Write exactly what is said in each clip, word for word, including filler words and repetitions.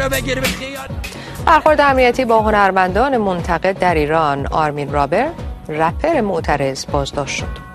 منو بگیر به خیال. برخورد امنیتی با هنرمندان منتقد در ایران. آرمین رابر رپر معترض بازداشت شد.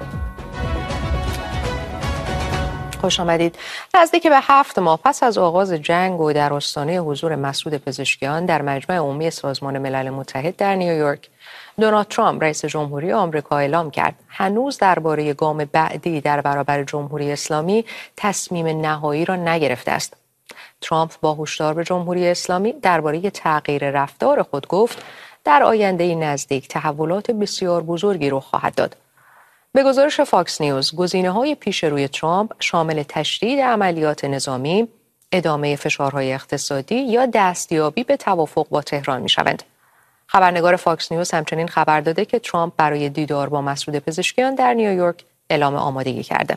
خوش آمدید. نزدیک به هفت ماه پس از آغاز جنگ و در آستانه حضور مسعود پزشکیان در مجمع عمومی سازمان ملل متحد در نیویورک، دونالد ترامپ رئیس جمهوری آمریکا اعلام کرد هنوز درباره گام بعدی در برابر جمهوری اسلامی تصمیم نهایی را نگرفته است. ترامپ با هشدار به جمهوری اسلامی درباره تغییر رفتار خود گفت در آینده نزدیک تحولات بسیار بزرگی رخ خواهد داد. به گزارش فاکس نیوز، گزینه‌های پیش روی ترامپ شامل تشدید عملیات نظامی، ادامه فشارهای اقتصادی یا دستیابی به توافق با تهران می‌شوند. خبرنگار فاکس نیوز همچنین خبر داده که ترامپ برای دیدار با مسعود پزشکیان در نیویورک اعلام آمادگی کرده.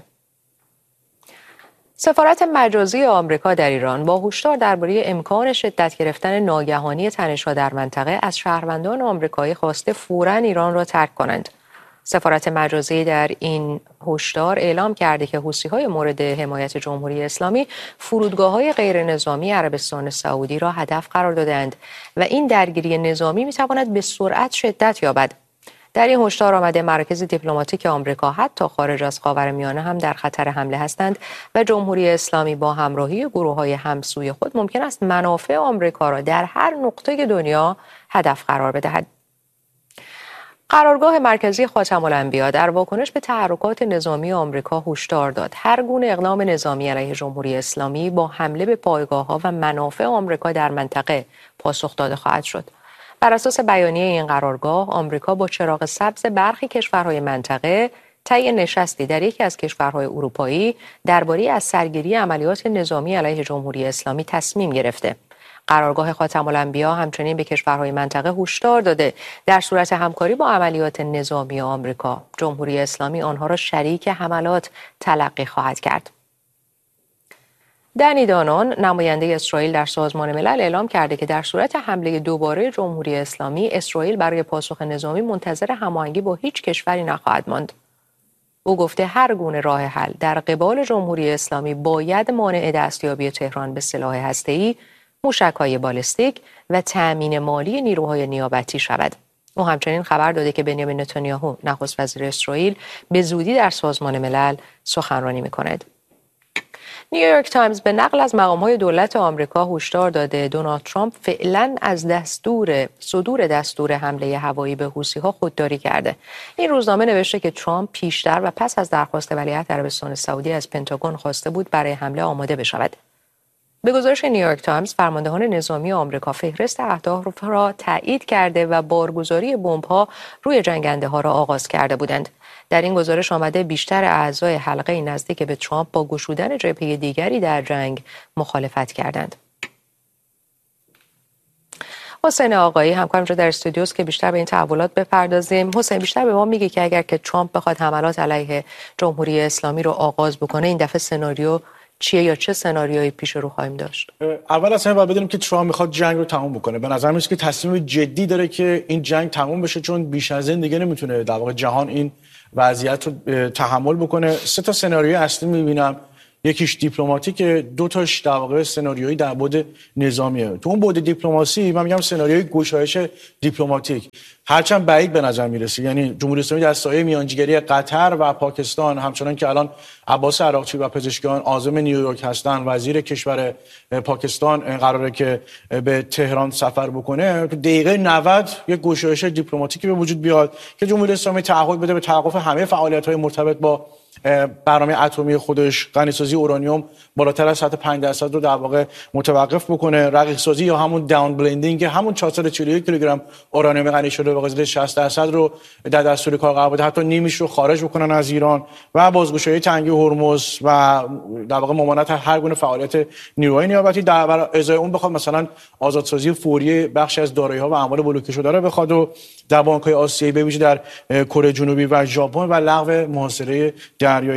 سفارت مجازی آمریکا در ایران با هشدار درباره امکان شدت گرفتن ناگهانی تنش‌ها در منطقه از شهروندان آمریکایی خواسته فوراً ایران را ترک کنند. سفارت مجازی در این هشدار اعلام کرده که حوثی‌های مورد حمایت جمهوری اسلامی فرودگاه‌های غیر نظامی عربستان سعودی را هدف قرار دادند و این درگیری نظامی می‌تواند به سرعت شدت یابد. در این هشدار آمده مراکز دیپلماتیک آمریکا حتی خارج از خاورمیانه هم در خطر حمله هستند و جمهوری اسلامی با همراهی گروه‌های همسوی خود ممکن است منافع آمریکا را در هر نقطه دنیا هدف قرار بدهد. قرارگاه مرکزی خاتم الانبیا در واکنش به تحرکات نظامی آمریکا هشدار داد هر گونه اقدام نظامی علیه جمهوری اسلامی با حمله به پایگاه‌ها و منافع آمریکا در منطقه پاسخ داده خواهد شد. بر اساس بیانیه این قرارگاه، آمریکا با چراغ سبز برخی کشورهای منطقه طی نشستی در یکی از کشورهای اروپایی درباره از سرگیری عملیات نظامی علیه جمهوری اسلامی تصمیم گرفته. قرارگاه خاتم الانبیا همچنین به کشورهای منطقه هشدار داده در صورت همکاری با عملیات نظامی آمریکا، جمهوری اسلامی آنها را شریک حملات تلقی خواهد کرد. دنی دانون، نماینده اسرائیل در سازمان ملل، اعلام کرده که در صورت حمله دوباره جمهوری اسلامی، اسرائیل برای پاسخ نظامی منتظر هماهنگی با هیچ کشوری نخواهد ماند. او گفته هر گونه راه حل در قبال جمهوری اسلامی باید مانع دستیابی تهران به سلاح هسته‌ای، موشک‌های بالستیک و تأمین مالی نیروهای نیابتی شود. او همچنین خبر داده که بنیامین نتانیاهو، نخست وزیر اسرائیل، به زودی در سازمان ملل سخنرانی می‌کند. نیویورک تایمز به نقل از مقام‌های دولت آمریکا هشدار داده دونالد ترامپ فعلاً از دستور صدور دستور حمله هوایی به حوثی‌ها خودداری کرده. این روزنامه نوشته که ترامپ پیشتر و پس از درخواست ولیعهد عربستان سعودی از پنتاگون خواسته بود برای حمله آماده بشود. به گزارش نیویورک تایمز، فرماندهان نظامی آمریکا فهرست اهداف را تایید کرده و بارگذاری بمب‌ها روی جنگنده‌ها را آغاز کرده بودند. در این گزارش آمده بیشتر اعضای حلقه نزدیک به ترامپ با گشودن جبهه دیگری در جنگ مخالفت کردند. حسین آقایی همکارم در استودیوست که بیشتر به این تحولات بپردازیم. حسین، بیشتر به ما میگه که اگر که ترامپ بخواد حملات علیه جمهوری اسلامی رو آغاز بکنه، این دفعه سناریو چیه یا چه سناریویی پیش رو خواهیم داشت؟ اول اصلا باید بدونیم که ترامپ میخواد جنگ رو تموم بکنه. به نظر میاد که تصمیم جدی داره که این جنگ تموم بشه، چون بیش از این دیگه نمیتونه در واقع جهان این وضعیت رو تحمل بکنه. سه تا سناریوی اصلی میبینم. یکیش دیپلماتیک، دو تاش در واقع سناریویی در بعد نظامیه. تو اون بعد دیپلماسی من میگم سناریوی گشایش دیپلماتیک هرچند بعید به نظر میرسه، یعنی جمهوری اسلامی در سایه میانجیگری قطر و پاکستان، همچنان که الان عباس عراقچی و پزشکیان عازم نیویورک هستن، وزیر کشور پاکستان قراره که به تهران سفر بکنه، تو دقیقه نود یک گشایش دیپلماتیکی به وجود بیاد که جمهوری اسلامی تعهد بده به توقف همه فعالیت‌های مرتبط با برنامه اتمی خودش، غنیسازی اورانیوم بالاتر از سطح پنج درصد رو در واقع متوقف بکنه، رقیق سازی یا همون داون بلندینگ، همون چهارصد و چهل و یک کیلوگرم اورانیوم غنی شده به قیمت شصت درصد رو در دستور کار قرار بده، حتی نیمیش رو خارج بکنن از ایران و بازگشایی تنگی هرمز و در واقع ممانعت هر گونه فعالیت نیروهای نیابتی. در ازای اون بخواد مثلا آزادسازی فوری بخشی از دارایی‌ها و اموال بلوکه شده رو بخواد و در بانک‌های آسیایی به ویژه در کره جنوبی و ژاپن و لغو محاصره دریایی.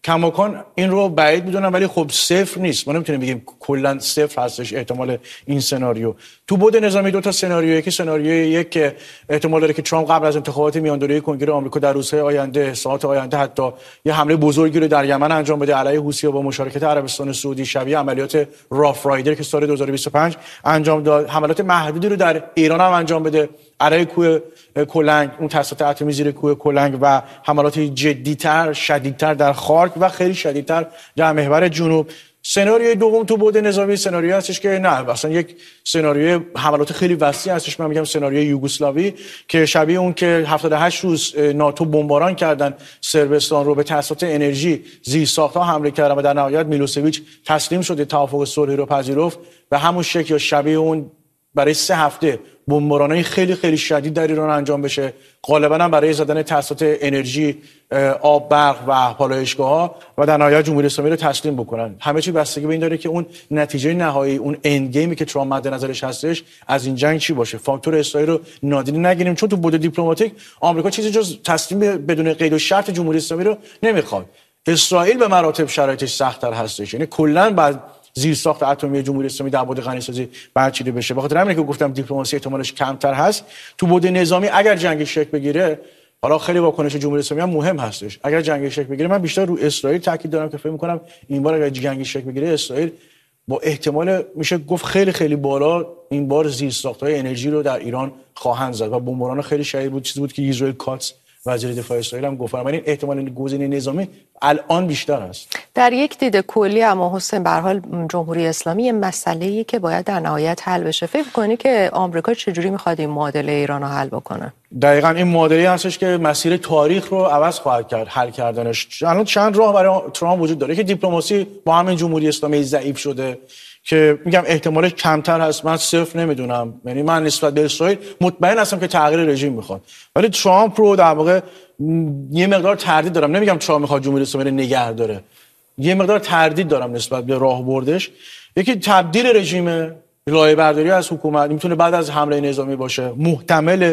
کماکان این رو بعید میدونم، ولی خب صفر نیست. ما نمیتونیم بگیم کلا صفر هستش احتمال این سناریو. تو بود نظامی دو تا سناریو، یکی سناریو یک که احتمال داره که ترامپ قبل از انتخابات میان دوره کنگره آمریکا در روزهای آینده، ساعات آینده، حتی یه حمله بزرگی رو در یمن انجام بده علیه حوثی‌ها با مشارکت عربستان سعودی، شبیه عملیات راف رایدر که سال دو هزار و بیست و پنج انجام داد. حملات محدودی رو در ایران هم انجام بده علیه کوه کلنگ، اون تاسیسات اتمی زیر کوه کلنگ، و حملات جدی‌تر، شدیدتر در خارک و خیلی شدیدتر در محور جنوب. سناریوی دوم تو بود نظامی سناریویی هستش که نه، اصلا یک سناریوی حملات خیلی وسیع هستش. من میگم سناریوی یوگسلاوی که شبیه اون که هفتاد و هشت روز ناتو بمباران کردن صربستان رو، به تاسیسات انرژی، زیرساخت‌ها حمله کردن و در نهایت میلوسویچ تسلیم شد، توافق صلحی رو پذیرفت. و همون شکل یا شبیه اون برای سه هفته بمباران‌های خیلی خیلی شدید در ایران انجام بشه، غالبا هم برای زدن تاسیسات انرژی، آب، برق و پالایشگاه‌ها، و در نهایت جمهوری اسلامی رو تسلیم بکنن. همه چی بستگی به این داره که اون نتیجه نهایی، اون اند گیمی که ترامپ مد نظرش هستش از این جنگ چی باشه. فاکتور اسرائیل رو نادیده نگیریم، چون تو بود دیپلماتیک آمریکا چیزی جز تسلیم بدون قید و شرط جمهوری اسلامی رو نمیخواد. اسرائیل به مراتب شرایطش سخت‌تر هستش، یعنی کلاً بعد زیرساخت اتمی جمهوری اسلامی در بعد غنیسازی برچیده بشه. بخاطر همینه که گفتم دیپلماسی احتمالش کمتر هست. تو بود نظامی اگر جنگ شکل بگیره، حالا خیلی واکنش جمهوری اسلامی هم مهم هستش، اگر جنگ شکل بگیره من بیشتر رو اسرائیل تاکید دارم که فکر می‌کنم این بار اگر جنگ شکل بگیره، اسرائیل با احتمال میشه گفت خیلی خیلی بالا این بار زیرساخت‌های انرژی رو در ایران خواهند زد و بمباران خیلی شدید بود. چیزی بود که اسرائیل کاتس وزیر دفاع اسرائیل هم گفتن، ولی احتمال گزینه نظامی الان بیشتر است. در یک دید کلی اما حسین، به هر حال جمهوری اسلامی مسئله‌ای که باید در نهایت حل بشه. فکر کنی که آمریکا چجوری میخواد این معادله ایران رو حل بکنه؟ دقیقاً این معادله هستش که مسیر تاریخ رو عوض خواهد کرد حل کردنش. الان چند راه برای ترامپ وجود داره که دیپلماسی با همین جمهوری اسلامی ضعیف شده که میگم احتمالش کمتر هست. من صفر نمیدونم، یعنی من نسبت به اسرائیل مطمئن هستم که تغییر رژیم میخواد، ولی ترامپ رو در واقع یه مقدار تردید دارم. نمیگم ترامپ میخواد جمهوری اسلامی رو نگه داره، یه مقدار تردید دارم نسبت به راهبردش. یکی تبدیل رژیم، لایه برداری از حکومت، میتونه بعد از حمله نظامی باشه. محتمل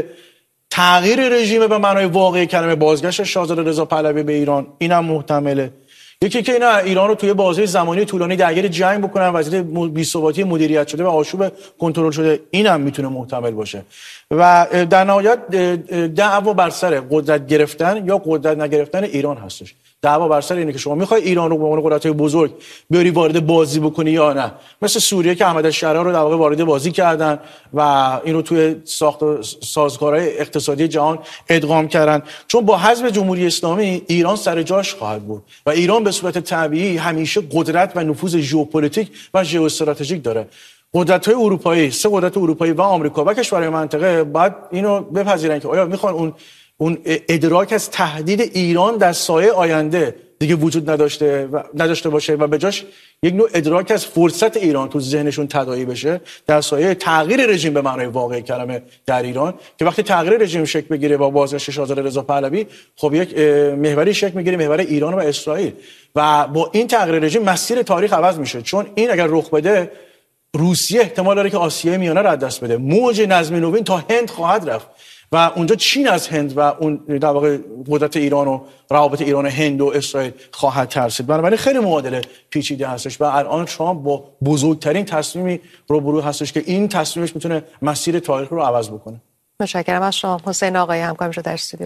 تغییر رژیم به معنای واقعی کلمه، بازگشت شاهزاده رضا پهلوی به ایران، اینم محتمله. یکی که اینا ایران رو توی بازه زمانی طولانی درگیر جنگ بکنن، وضعیت بی‌ثباتی مدیریت شده و آشوب کنترل شده، اینم میتونه محتمل باشه. و در نهایت دعوا بر سر قدرت گرفتن یا قدرت نگرفتن ایران هستش. دعوا بر سر اینه که شما میخوای ایران رو به عنوان قدرت‌های بزرگ بیاری وارد بازی بکنی یا نه. مثل سوریه که احمد الشرا رو در واقع وارد بازی کردن و اینو توی ساخت سازگارهای اقتصادی جهان ادغام کردن. چون با حذف جمهوری اسلامی ایران سر جاش خواهد بود و ایران به صورت طبیعی همیشه قدرت و نفوذ ژئوپلیتیک و ژئواستراتژیک داره. قدرت‌های اروپایی، سه قدرت اروپایی و آمریکا و کشورهای منطقه باید اینو بپذیرن که آیا میخوان اون اون ادراک از تهدید ایران در سایه آینده دیگه وجود نداشته و نداشته باشه و به جاش یک نوع ادراک از فرصت ایران تو ذهنشون تداعی بشه در سایه تغییر رژیم به معنای واقعی کلمه در ایران، که وقتی تغییر رژیم شکل بگیره با بازگشت شاهزاده رضا پهلوی، خب یک محوری شکل میگیره، محور ایران و اسرائیل، و با این تغییر رژیم مسیر تاریخ عوض میشه. چون این اگر رخ بده، روسیه احتمال داره که آسیای میانه رو از دست بده، موج نظم نوین تا هند خواهد رفت و اونجا چین از هند و اون در واقع قدرت ایران و روابط ایران و هند و اسرائیل خواهد ترسید. بنابراین خیلی معادله پیچیده هستش و الان ترامپ با بزرگترین تصمیمی روبرو هستش که این تصمیمش میتونه مسیر تاریخ رو عوض بکنه. متشکرم از شما حسین آقایی، همکارم شد در استودیو.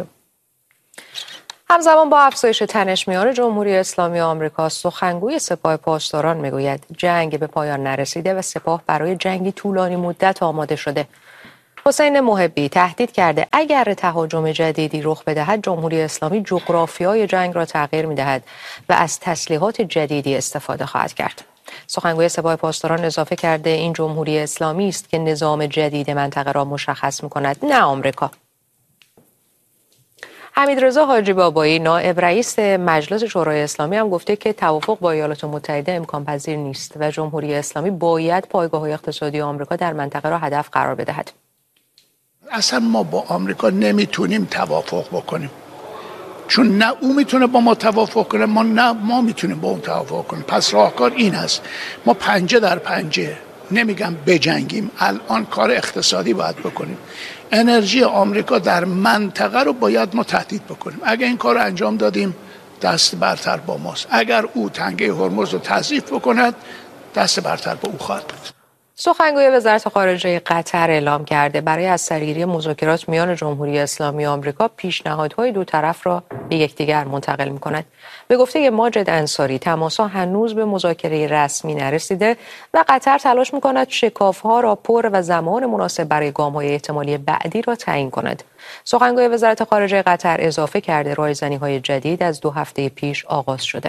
همزمان با افزایش تنش میان جمهوری اسلامی آمریکا، سخنگوی سپاه پاسداران میگوید جنگ به پایان نرسیده و سپاه برای جنگی طولانی مدت آماده شده. حسین محبی تهدید کرده اگر تهاجم جدیدی رخ بدهد، جمهوری اسلامی جغرافیای جنگ را تغییر می‌دهد و از تسلیحات جدیدی استفاده خواهد کرد. سخنگوی سپاه پاسداران اضافه کرده این جمهوری اسلامی است که نظام جدید منطقه را مشخص می‌کند، نه آمریکا. حمیدرضا حاجی بابایی، نائب رئیس مجلس شورای اسلامی، هم گفته که توافق با ایالات متحده امکان پذیر نیست و جمهوری اسلامی باید پایگاه‌های اقتصادی آمریکا در منطقه را هدف قرار بدهد. اصلا ما با آمریکا نمیتونیم توافق بکنیم، چون نه او میتونه با ما توافق کنه، ما نه ما میتونیم با اون توافق کنیم. پس راهکار این هست، ما پنجه در پنجه، نمیگم بجنگیم، الان کار اقتصادی باید بکنیم. انرژی آمریکا در منطقه رو باید ما تهدید بکنیم. اگه این کار رو انجام دادیم دست برتر با ماست. اگر او تنگه هرمز رو تضعیف بکند دست برتر با او خواهد بود. سخنگوی وزارت خارجه قطر اعلام کرده برای از سرگیری مذاکرات میان جمهوری اسلامی و آمریکا پیشنهادهای دو طرف را به یکدیگر منتقل می‌کند. به گفته ماجد انصاری تماس‌ها هنوز به مذاکره رسمی نرسیده و قطر تلاش می‌کند شکاف‌ها را پر و زمان مناسب برای گام‌های احتمالی بعدی را تعیین کند. سخنگوی وزارت خارجه قطر اضافه کرده رایزنی‌های جدید از دو هفته پیش آغاز شده.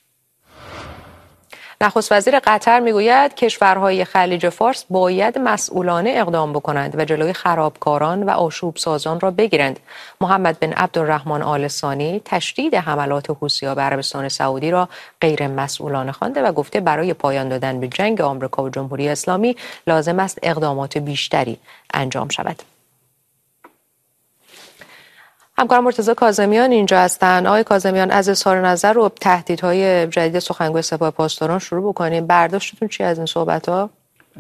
نخست وزیر قطر میگوید کشورهای خلیج فارس باید مسئولانه اقدام بکنند و جلوی خرابکاران و آشوب سازان را بگیرند. محمد بن عبدالرحمن آل ثانی تشدید حملات حوثی‌ها به عربستان سعودی را غیر مسئولانه خوانده و گفته برای پایان دادن به جنگ آمریکا و جمهوری اسلامی لازم است اقدامات بیشتری انجام شود. همکارم مرتضی کاظمیان اینجا هستند. آقای کاظمیان، از اظهار نظر و تهدیدهای جدید سخنگوی سپاه پاسداران شروع بکنیم. برداشتتون چی از این صحبت‌ها؟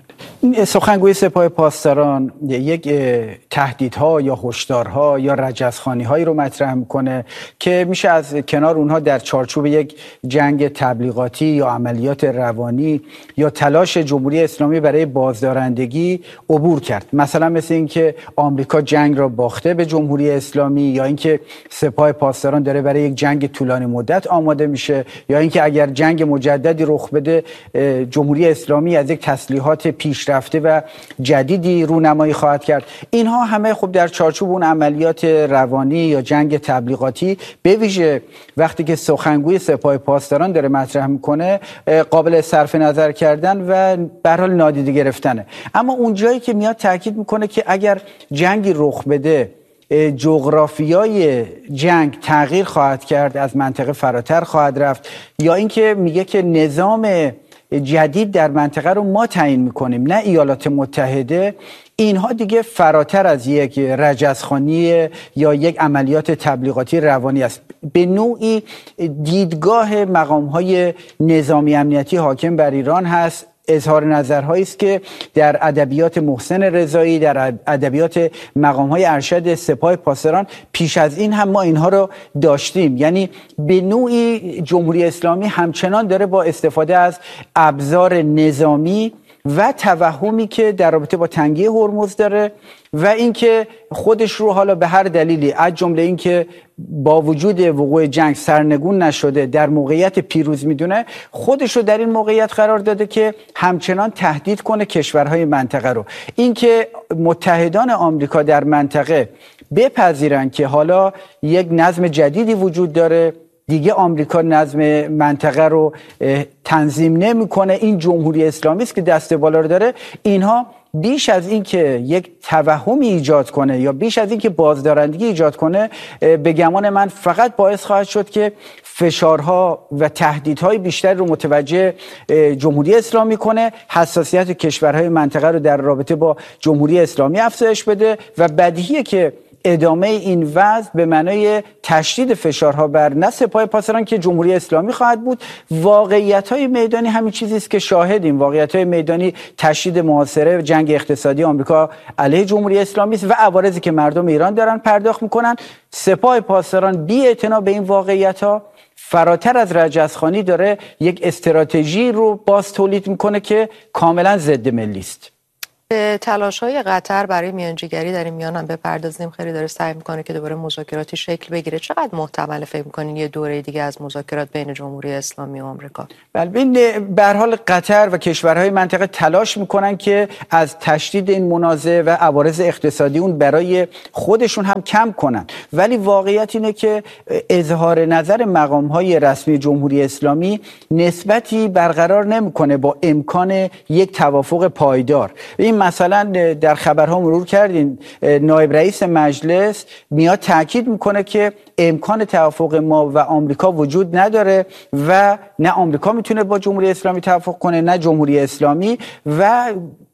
سخنگوی سپاه پاسداران یک تهدیدها یا هشدارها یا رجزخوانی‌هایی رو مطرح میکنه که میشه از کنار اونها در چارچوب یک جنگ تبلیغاتی یا عملیات روانی یا تلاش جمهوری اسلامی برای بازدارندگی عبور کرد. مثلا مثل اینکه آمریکا جنگ را باخته به جمهوری اسلامی، یا اینکه سپاه پاسداران داره برای یک جنگ طولانی مدت آماده میشه، یا اینکه اگر جنگ مجددی رخ بده جمهوری اسلامی از یک تسلیحات پیشرفته و جدیدی رونمایی خواهد کرد. اینها همه خب در چارچوب اون عملیات روانی یا جنگ تبلیغاتی، به ویژه وقتی که سخنگوی سپاه پاسداران داره مطرح میکنه قابل صرف نظر کردن و به هر حال نادیده گرفتنه. اما اون جایی که میاد تاکید میکنه که اگر جنگی رخ بده جغرافیای جنگ تغییر خواهد کرد، از منطقه فراتر خواهد رفت، یا اینکه میگه که نظام جدید در منطقه رو ما تعیین میکنیم نه ایالات متحده، اینها دیگه فراتر از یک رجزخوانی یا یک عملیات تبلیغاتی روانی است. به نوعی دیدگاه مقام‌های نظامی امنیتی حاکم بر ایران هست، اظهار نظرهایی است که در ادبیات محسن رضایی، در ادبیات مقام‌های ارشد سپاه پاسداران پیش از این هم ما اینها رو داشتیم. یعنی به نوعی جمهوری اسلامی همچنان داره با استفاده از ابزار نظامی و توهمی که در رابطه با تنگی هرمز داره و اینکه خودش رو حالا به هر دلیلی، از جمله اینکه با وجود وقوع جنگ سرنگون نشده، در موقعیت پیروز میدونه، خودش رو در این موقعیت قرار داده که همچنان تهدید کنه کشورهای منطقه رو. اینکه متحدان آمریکا در منطقه بپذیرن که حالا یک نظم جدیدی وجود داره، دیگه آمریکا نظم منطقه رو تنظیم نمیکنه، این جمهوری اسلامی است که دست بالا رو داره، اینها بیش از این که یک توهمی ایجاد کنه یا بیش از این که بازدارندگی ایجاد کنه، به گمان من فقط باعث خواهد شد که فشارها و تهدیدهای بیشتری رو متوجه جمهوری اسلامی کنه، حساسیت کشورهای منطقه رو در رابطه با جمهوری اسلامی افزایش بده و بدیهیه که ادامه این وضع به معنای تشدید فشارها بر نه سپاه پاسداران که جمهوری اسلامی خواهد بود. واقعیت‌های میدانی همین چیزی است که شاهدیم. واقعیت‌های میدانی تشدید محاصره، جنگ اقتصادی آمریکا علیه جمهوری اسلامی است و عوارضی که مردم ایران دارن پرداخت میکنن. سپاه پاسداران بی‌اعتنا به این واقعیت‌ها فراتر از رجزخوانی داره یک استراتژی رو باز تولید میکنه که کاملا ضد ملی است. به تلاش‌های قطر برای میانجیگری در این میان هم بپردازیم. خیلی داره سعی میکنه که دوباره مذاکراتی شکل بگیره. چقدر محتمل فکر میکنین یه دوره دیگه از مذاکرات بین جمهوری اسلامی و آمریکا؟ بله، این به هر حال قطر و کشورهای منطقه تلاش میکنن که از تشدید این منازعه و عوارض اقتصادی اون برای خودشون هم کم کنن، ولی واقعیت اینه که اظهار نظر مقام‌های رسمی جمهوری اسلامی نسبتی برقرار نمیکنه با امکان یک توافق پایدار. این مثلا در خبرها مرور کردین، نایب رئیس مجلس میاد تاکید میکنه که امکان توافق ما و آمریکا وجود نداره و نه آمریکا میتونه با جمهوری اسلامی توافق کنه نه جمهوری اسلامی، و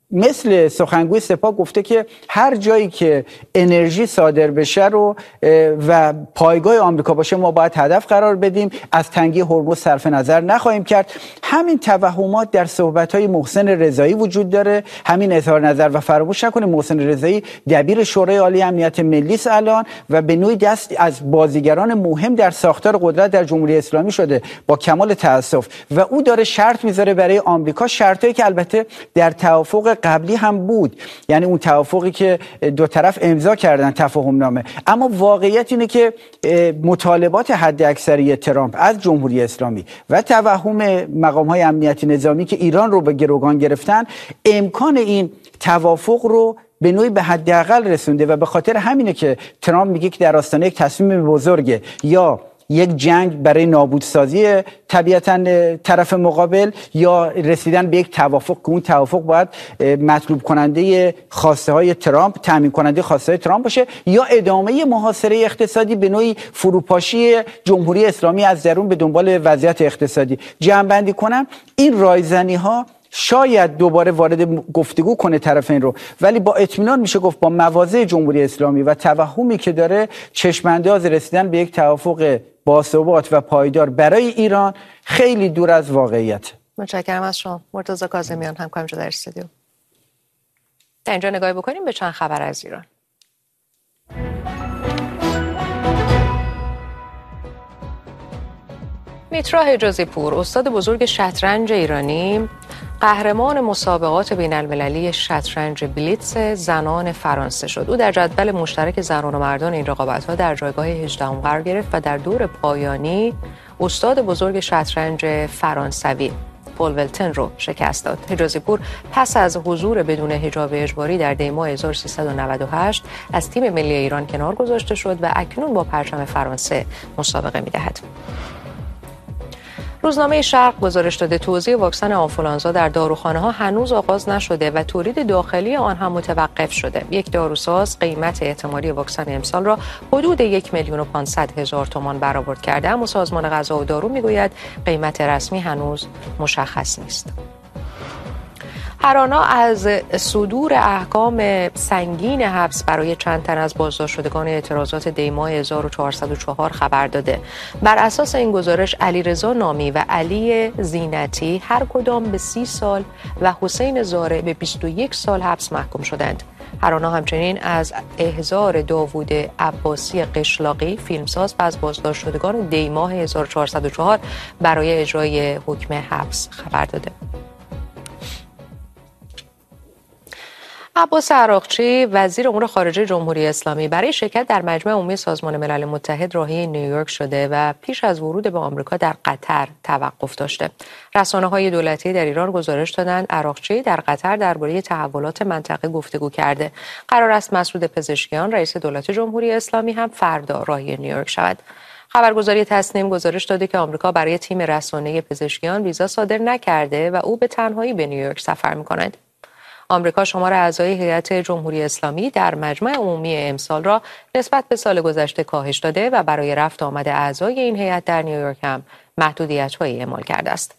مثل سخنگوی سپاه گفته که هر جایی که انرژی صادر بشه رو و پایگاه آمریکا باشه ما باید هدف قرار بدیم، از تنگی هرمز صرف نظر نخواهیم کرد. همین توهمات در صحبت‌های محسن رضایی وجود داره، همین اظهار نظر. و فراموش نکنیم محسن رضایی دبیر شورای عالی امنیت ملی است الان و به نوعی دست از بازیگران مهم در ساختار قدرت در جمهوری اسلامی شده با کمال تأسف و او داره شرط میذاره برای آمریکا، شرطی که البته در توافق قبلی هم بود، یعنی اون توافقی که دو طرف امضا کردن، تفاهم نامه. اما واقعیت اینه که مطالبات حد اکثری ترامپ از جمهوری اسلامی و توهم مقام‌های امنیتی نظامی که ایران رو به گروگان گرفتن امکان این توافق رو به نوعی به حداقل رسونده و به خاطر همینه که ترامپ میگه که در آستانه یک تصمیم بزرگه، یا یک جنگ برای نابودسازی طبیعتاً طرف مقابل یا رسیدن به یک توافق که اون توافق باید مطلوب کننده خواسته های ترامپ، تامین کننده خواسته های ترامپ باشه، یا ادامه محاصره اقتصادی به نوعی فروپاشی جمهوری اسلامی از درون به دنبال وضعیت اقتصادی. جمع‌بندی کنم این رایزنی ها شاید دوباره وارد گفتگو کنه طرفین رو، ولی با اطمینان میشه گفت با مواضع جمهوری اسلامی و توهمی که داره چشم‌انداز رسیدن به یک توافق باثبات و پایدار برای ایران خیلی دور از واقعیت. متشکرم از شما مرتضی کاظمیان، همکارم در استودیو. در اینجا نگاهی بکنیم به چند خبر از ایران. میترا حجازی پور، استاد بزرگ شطرنج ایرانی، قهرمان مسابقات بین المللی شطرنج بلیتز زنان فرانسه شد. او در جدول مشترک زنان و مردان این رقابت‌ها در جایگاه هجدهم قرار گرفت و در دور پایانی استاد بزرگ شطرنج فرانسوی پول ولتن رو شکست داد. حجازی پور پس از حضور بدون حجاب اجباری در دی ماه هزار و سیصد و نود و هشت از تیم ملی ایران کنار گذاشته شد و اکنون با پرچم فرانسه مسابقه می‌دهد. روزنامه شرق گزارش داده توزیع واکسن آنفولانزا در داروخانه‌ها هنوز آغاز نشده و تولید داخلی آن هم متوقف شده. یک داروساز قیمت احتمالی واکسن امسال را حدود یک میلیون و پانصد هزار تومان برآورد کرده، اما سازمان غذا و دارو میگوید قیمت رسمی هنوز مشخص نیست. هرانا از صدور احکام سنگین حبس برای چند تن از بازداشت شدگان اعتراضات دی ماه هزار و چهارصد و چهار خبر داده. بر اساس این گزارش علیرضا نامی و علی زینتی هر کدام به سی سال و حسین زارع به بیست و یک سال حبس محکوم شدند. هرانا همچنین از احضار داوود عباسی قشلاقی فیلمساز و از بازداشت شدگان دی ماه هزار و چهارصد و چهار برای اجرای حکم حبس خبر داده. عباس عراقچی وزیر امور خارجه جمهوری اسلامی برای شرکت در مجمع عمومی سازمان ملل متحد راهی نیویورک شده و پیش از ورود به آمریکا در قطر توقف داشته. رسانه‌های دولتی در ایران گزارش دادند عراقچی در قطر درباره تحولات منطقه گفتگو کرده. قرار است مسعود پزشکیان رئیس دولت جمهوری اسلامی هم فردا راهی نیویورک شود. خبرگزاری تسنیم گزارش داده که آمریکا برای تیم رسانه‌ای پزشکیان ویزا صادر نکرده و او به تنهایی به نیویورک سفر می‌کند. آمریکا شمار اعضای هیئت جمهوری اسلامی در مجمع عمومی امسال را نسبت به سال گذشته کاهش داده و برای رفت آمد اعضای این هیئت در نیویورک هم محدودیت‌هایی اعمال کرده است.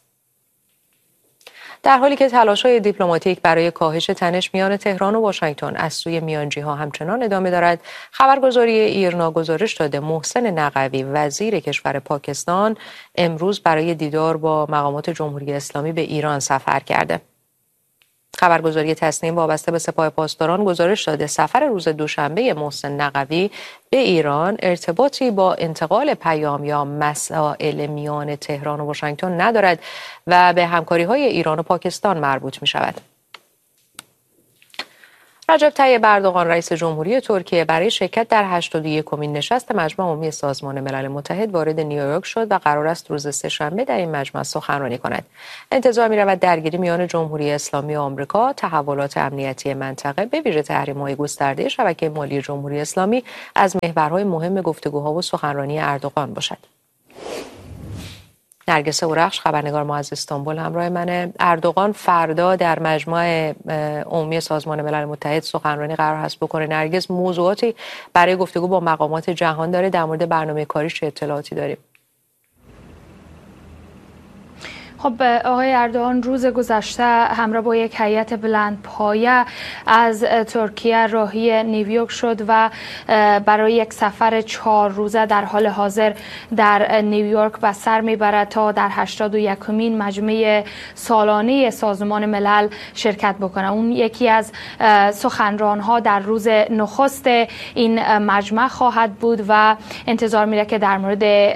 در حالی که تلاش‌های دیپلماتیک برای کاهش تنش میان تهران و واشنگتن از سوی میانجی‌ها همچنان ادامه دارد، خبرگزاری ایرنا گزارش داده محسن نقوی وزیر کشور پاکستان امروز برای دیدار با مقامات جمهوری اسلامی به ایران سفر کرده. خبرگزاری تسنیم وابسته به سپاه پاسداران گزارش داده سفر روز دوشنبه محسن نقوی به ایران ارتباطی با انتقال پیام یا مسائل میان تهران و واشنگتن ندارد و به همکاری‌های ایران و پاکستان مربوط می‌شود. رجب طیب اردوغان رئیس جمهوری ترکیه برای شرکت در هشتاد و یکمین نشست مجمع عمومی سازمان ملل متحد وارد نیویورک شد و قرار است روز سه‌شنبه در این مجمع سخنرانی کند. انتظار می‌رود درگیری میان جمهوری اسلامی و آمریکا، تحولات امنیتی منطقه به ویژه تحریم‌های گسترده شبکه مالی جمهوری اسلامی از محورهای مهم گفتگوها و سخنرانی اردوغان باشد. نرگس اورخش خبرنگار ما از استانبول همراه منه. اردوغان فردا در مجمع عمومی سازمان ملل متحد سخنرانی قرار هست بکنه. نرگس موضوعاتی برای گفتگو با مقامات جهان داره، در مورد برنامه کاریش چه اطلاعاتی داریم؟ خب آقای اردوغان روز گذشته همراه با یک هیئت بلند پایه از ترکیه راهی نیویورک شد و برای یک سفر چهار روزه در حال حاضر در نیویورک به سر میبرد تا در هشتاد و یکمین مجمع سالانه سازمان ملل شرکت بکنه. اون یکی از سخنرانها در روز نخست این مجمع خواهد بود و انتظار میره که در مورد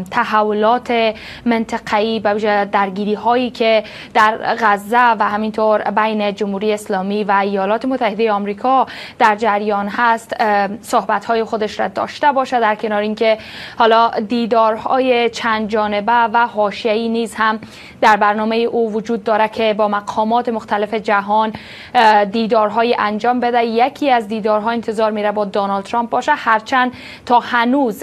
تحولات منطقه‌ای و درگیری هایی که در غزه و همینطور بین جمهوری اسلامی و ایالات متحده آمریکا در جریان هست صحبت های خودش را داشته باشه، در کنار اینکه حالا دیدارهای چند جانبه و حاشیه‌ای نیز هم در برنامه او وجود داره که با مقامات مختلف جهان دیدارهای انجام بده. یکی از دیدارها انتظار میره با دونالد ترامپ باشه، هرچند تا هنوز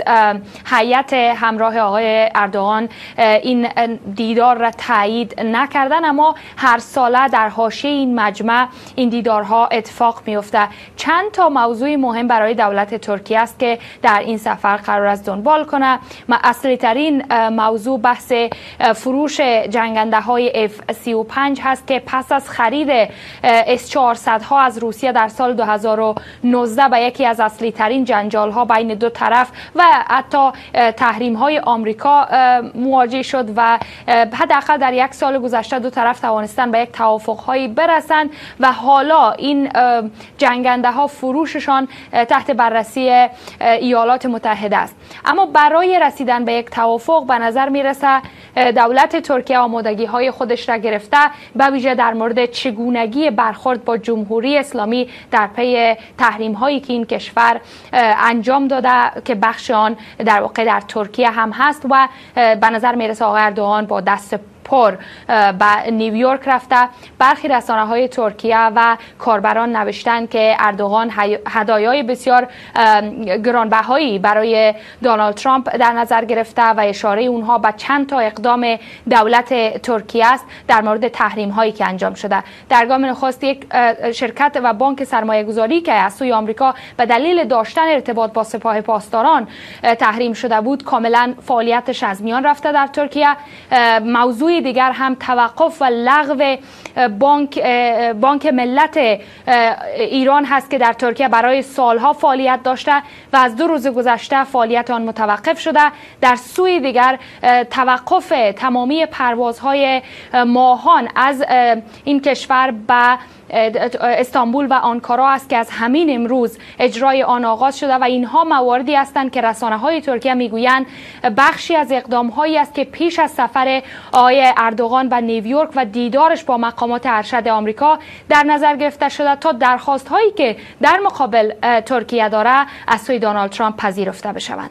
هیئت همراه آقای اردوغان این دیدار را تایید نکردن، اما هر ساله در حاشیه این مجمع این دیدارها اتفاق میفته. چند تا موضوع مهم برای دولت ترکیه است که در این سفر قرار است دنبال کنه. اصلی ترین موضوع بحث فروش جنگنده های اف سی و پنج هست که پس از خرید اس چهارصد ها از روسیه در سال دو هزار و نوزده به یکی از اصلی ترین جنجال ها بین دو طرف و حتی تحریم های آمریکا مواجه شد و حداقل در یک سال گذشته دو طرف توانستن به یک توافق هایی برسند و حالا این جنگنده ها فروششان تحت بررسی ایالات متحده است. اما برای رسیدن به یک توافق به نظر میرسه دولت ترکیه آمادگی های خودش را گرفته، به ویژه در مورد چگونگی برخورد با جمهوری اسلامی در پی تحریم هایی که این کشور انجام داده که بخش آن در واقع در ترکیه هم هست و به نظر میرسه آقای اردوغان با دست پر به نیویورک رفته. برخی رسانه های ترکیه و کاربران نوشتند که اردوغان هدایای بسیار گرانبهایی برای دونالد ترامپ در نظر گرفته و اشاره اونها به چند تا اقدام دولت ترکیه است در مورد تحریم هایی که انجام شده. در گام نخست یک شرکت و بانک سرمایه گذاری که از سوی آمریکا به دلیل داشتن ارتباط با سپاه پاسداران تحریم شده بود کاملا فعالیتش از میان رفته در ترکیه. موضوع دیگر هم توقف و لغو بانک بانک ملت ایران هست که در ترکیه برای سالها فعالیت داشته و از دو روز گذشته فعالیت آن متوقف شده. در سوی دیگر توقف تمامی پروازهای ماهان از این کشور به استانبول و آنکارا است که از همین امروز اجرای آن آغاز شده و اینها مواردی هستند که رسانه‌های ترکیه میگویند بخشی از اقدام‌هایی است که پیش از سفر آقای اردوغان به نیویورک و دیدارش با مقامات ارشد آمریکا در نظر گرفته شده تا درخواست‌هایی که در مقابل ترکیه داره از سوی دونالد ترامپ پذیرفته بشوند.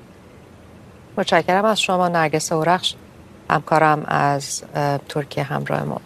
متشکرم از شما نرگس اورخش، همکارم از ترکیه همراه ما.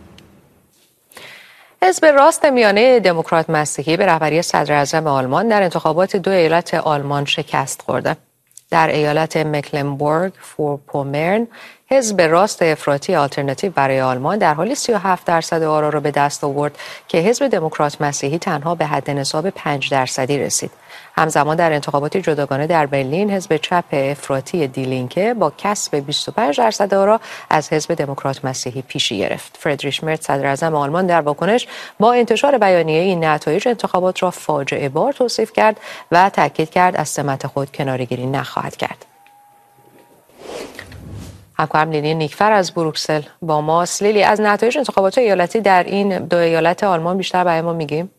حزب راست میانه دموکرات مسیحی به رهبری صدر اعظم آلمان در انتخابات دو ایالت آلمان شکست خورده. در ایالت مکلنبورگ فورپومرن حزب راست افراطی آلترناتیو برای آلمان در حالی سی و هفت درصد آرا را به دست آورد که حزب دموکرات مسیحی تنها به حد نصاب پنج درصدی رسید. همزمان در انتخابات جداگانه در برلین حزب چپ افراطی دی لینکه با کسب بیست و پنج درصد آرا از حزب دموکرات مسیحی پیشی گرفت. فردریش مرتز صدر اعظم آلمان در واکنش با انتشار بیانیه این نتایج انتخابات را فاجعه بار توصیف کرد و تاکید کرد از سمت خود کناره‌گیری نخواهد کرد. همکارم لیلی نیکفر از بروکسل با ماست. لیلی، از نتایج انتخابات ایالتی در این دو ایالت آلمان بیشتر برای ما میگیم؟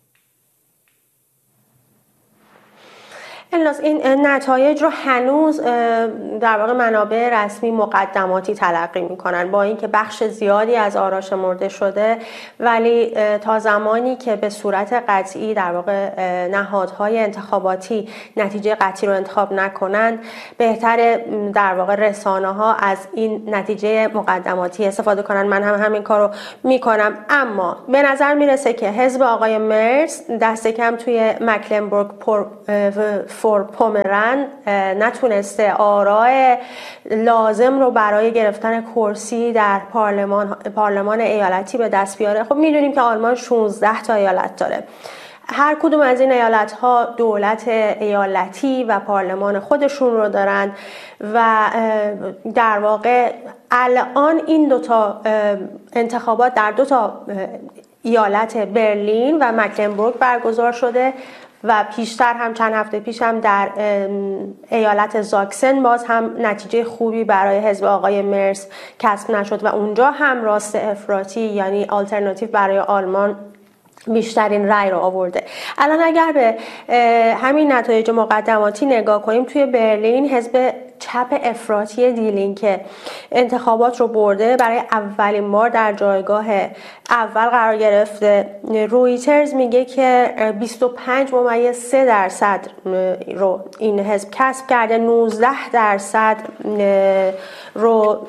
الناس این نتایج رو هنوز در واقع منابع رسمی مقدماتی تلقی میکنن، با اینکه بخش زیادی از آرا شمرده شده، ولی تا زمانی که به صورت قطعی در واقع نهادهای انتخاباتی نتیجه قطعی رو انتخاب نکنند بهتر در واقع رسانه ها از این نتیجه مقدماتی استفاده کنن. من هم همین کار رو میکنم، اما به نظر میرسه که حزب آقای مرز دست کم توی مکلنبورگ فورپومرن نتونسته آرای لازم رو برای گرفتن کرسی در پارلمان پارلمان ایالتی به دست بیاره. خب میدونیم که آلمان شانزده تا ایالت داره. هر کدوم از این ایالت‌ها دولت ایالتی و پارلمان خودشون رو دارن و در واقع الان این دوتا انتخابات در دوتا ایالت برلین و مکلنبورگ برگزار شده و پیشتر هم چند هفته پیش هم در ایالت زاکسن باز هم نتیجه خوبی برای حزب آقای مرس کسب نشد و اونجا هم راست افراطی یعنی آلترناتیو برای آلمان بیشترین رأی رو آورده. الان اگر به همین نتایج مقدماتی نگاه کنیم، توی برلین حزب چپ افراطی دیلین که انتخابات رو برده برای اولین بار در جایگاه اول قرار گرفته. رویترز میگه که بیست و پنج ممیز سه درصد رو این حزب کسب کرده، نوزده درصد رو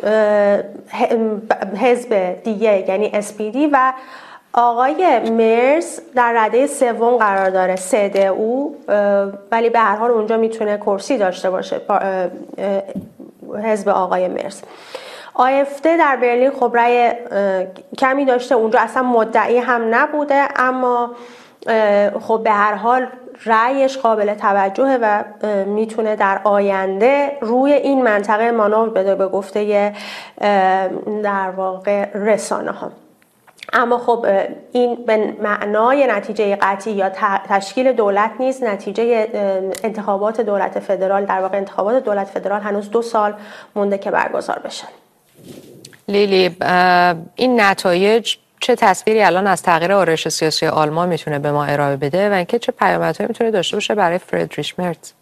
حزب دیگه یعنی اس پی دی و آقای مرس در رده سوم قرار داره، سی دی او، ولی به هر حال اونجا میتونه کرسی داشته باشه حزب آقای مرس. آیفده در برلین خب رأی کمی داشته، اونجا اصلا مدعی هم نبوده، اما خب به هر حال رأیش قابل توجهه و میتونه در آینده روی این منطقه مانور بده به گفته در واقع رسانه ها. اما خب این به معنای نتیجه قطعی یا تشکیل دولت نیست. نتیجه انتخابات دولت فدرال، در واقع انتخابات دولت فدرال هنوز دو سال مونده که برگزار بشن. لیلی، این نتایج چه تصویری الان از تغییر آرایش سیاسی آلمان میتونه به ما ارائه بده و اینکه چه پیامدهایی میتونه داشته باشه برای فریدریش مرز؟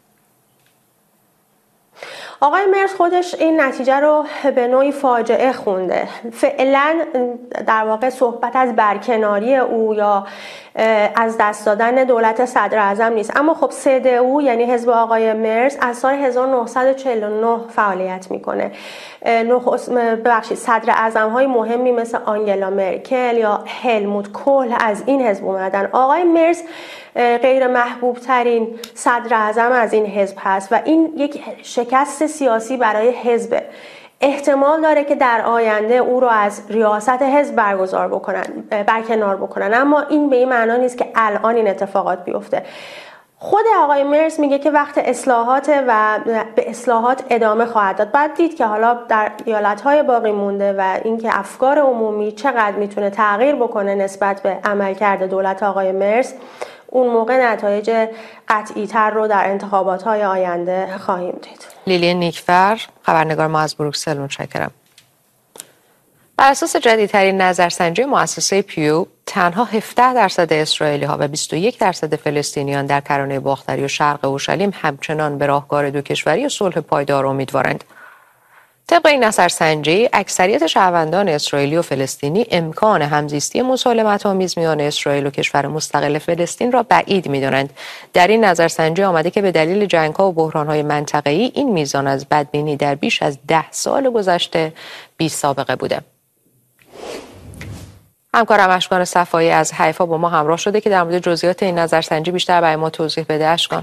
آقای مرز خودش این نتیجه رو به نوعی فاجعه خونده. فعلا در واقع صحبت از برکناری او یا از دست دادن دولت صدر اعظم نیست، اما خب سی دی او یعنی حزب آقای مرز از سال هزار و نهصد و چهل و نه فعالیت میکنه. ببخشید صدر اعظم های مهمی مثل آنگلا مرکل یا هلموت کول از این حزب اومدن. آقای مرز غیر محبوب ترین صدر اعظم از این حزب هست و این یک شکست سیاسی برای حزب. احتمال داره که در آینده او رو از ریاست حزب برگزار بکنن، برکنار بکنن، اما این به این معنا نیست که الان این اتفاقات بیفته. خود آقای مرز میگه که وقت اصلاحات و به اصلاحات ادامه خواهد داد. بعد دید که حالا در ایالت‌های باقی مونده و اینکه افکار عمومی چقدر میتونه تغییر بکنه نسبت به عملکرد دولت آقای مرز، اون موقع نتایج قطعی تر رو در انتخابات های آینده خواهیم دید. لیلی نیکفر، خبرنگار ما از بروکسل، متشکرم. بر اساس جدیدترین نظرسنجی مؤسسه پیو، تنها هفده درصد اسرائیلی ها و بیست و یک درصد فلسطینیان در کرانه باختری و شرق اورشلیم همچنان به راهکار دو کشوری و صلح پایدار امیدوارند. طبق این نظرسنجی، اکثریت شهروندان اسرائیلی و فلسطینی امکان همزیستی مسالمت‌آمیز میان اسرائیل و کشور مستقل فلسطین را بعید می‌دانند. در این نظرسنجی آمده که به دلیل جنگ‌ها و بحران‌های منطقه‌ای این میزان از بدبینی در بیش از ده سال گذشته بی سابقه بوده. همکارم اشکان صفایی از حیفا با ما همراه شده که در مورد جزئیات این نظرسنجی بیشتر برای ما توضیح بده. اشکان،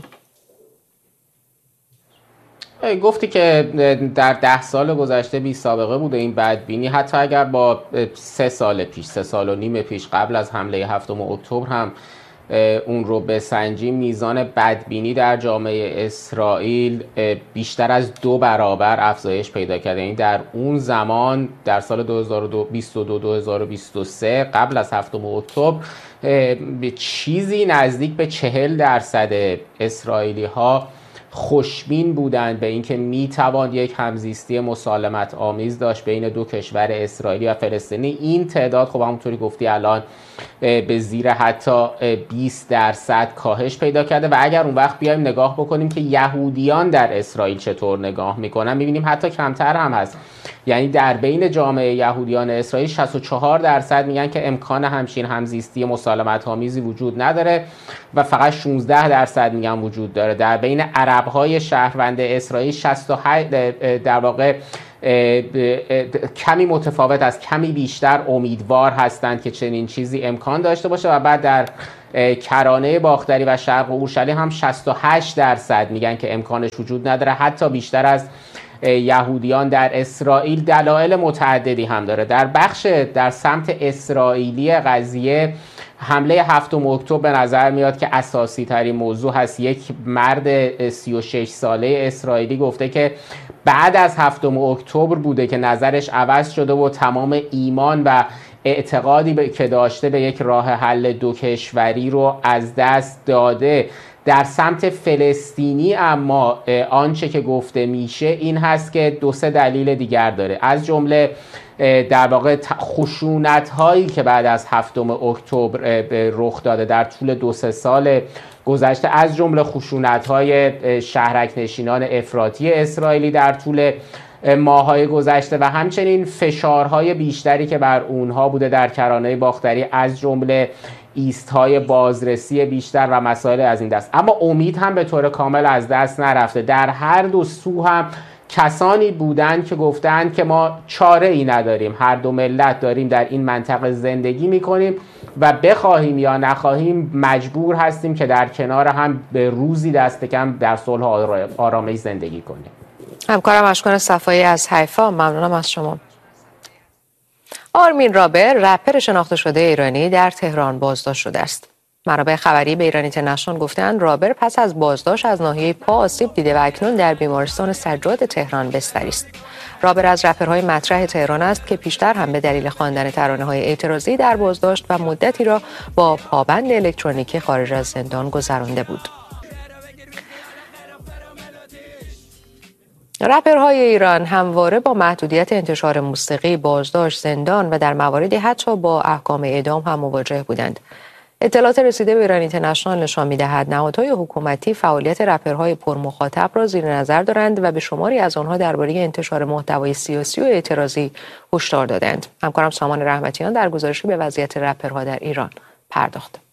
گفتی که در ده سال گذشته بی سابقه بوده این بدبینی، حتی اگر با سه سال پیش سه سال و نیم پیش قبل از حمله هفتم اکتبر هم اون رو بسنجیم، میزان بدبینی در جامعه اسرائیل بیشتر از دو برابر افزایش پیدا کرده. یعنی در اون زمان در سال دو هزار و بیست و دو دو هزار و بیست و سه قبل از هفتم اکتبر به چیزی نزدیک به چهل درصد اسرائیلی ها خوشبین بودند به اینکه میتوان یک همزیستی مسالمت آمیز داشت بین دو کشور اسرائیلی و فلسطینی. این تعداد خب همونطوری گفتی الان به زیر حتی بیست درصد کاهش پیدا کرده و اگر اون وقت بیایم نگاه بکنیم که یهودیان در اسرائیل چطور نگاه میکنن، میبینیم حتی کمتر هم هست. یعنی در بین جامعه یهودیان اسرائیل شصت و چهار درصد میگن که امکان همچین همزیستی مسالمت آمیزی وجود نداره و فقط شانزده درصد میگن وجود داره. در بین عرب‌های شهروند اسرائیل شصت و هشت در واقع کمی متفاوت است، کمی بیشتر امیدوار هستند که چنین چیزی امکان داشته باشه و بعد در کرانه باختری و شرق اورشلیم هم شصت و هشت درصد میگن که امکانش وجود نداره، حتی بیشتر از یهودیان در اسرائیل. دلایل متعددی هم داره. در بخش در سمت اسرائیلی قضیه حمله هفتم اکتبر به نظر میاد که اساسی ترین موضوع هست. یک مرد سی و شش ساله اسرائیلی گفته که بعد از هفتم اکتبر بوده که نظرش عوض شده و تمام ایمان و اعتقادی که داشته به یک راه حل دو کشوری رو از دست داده. در سمت فلسطینی اما آنچه که گفته میشه این هست که دو سه دلیل دیگر داره، از جمله در واقع خشونت هایی که بعد از هفتم اکتبر رخ داده در طول دو سه سال گذشته، از جمله خشونت های شهرک نشینان افراطی اسرائیلی در طول ماهای گذشته و همچنین فشارهای بیشتری که بر اونها بوده در کرانه باختری، از جمله ایستهای بازرسی بیشتر و مسائل از این دست. اما امید هم به طور کامل از دست نرفته. در هر دو سو هم کسانی بودند که گفتند که ما چاره ای نداریم، هر دو ملت داریم در این منطقه زندگی میکنیم و بخواهیم یا نخواهیم مجبور هستیم که در کنار هم به روزی دست کم در صلح و آرامش زندگی کنیم. همکارم اشکان صفایی از حیفا، ممنونم از شما. آرمین رابر، رپر شناخته شده ایرانی، در تهران بازداشت شده است. منابع خبری به ایران اینترنشنال گفتند رابر پس از بازداشت از ناحیه پا آسیب دیده و اکنون در بیمارستان سجاد تهران بستری است. رابر از رپرهای مطرح تهران است که پیشتر هم به دلیل خواندن ترانه‌های اعتراضی در بازداشت و مدتی را با پابند الکترونیکی خارج از زندان گذرانده بود. رپرهای ایران همواره با محدودیت انتشار موسیقی، بازداشت، زندان و در مواردی حتی با احکام اعدام هم مواجه بودند. اطلاعات رسیده به ایران اینترنشنال نشان می‌دهد نهادهای حکومتی فعالیت رپرهای پرمخاطب را زیر نظر دارند و به شماری از آنها درباره انتشار محتوای سیاسی و اعتراضی هشدار دادند. همکارم سامان رحمتیان در گزارشی به وضعیت رپرها در ایران پرداخت.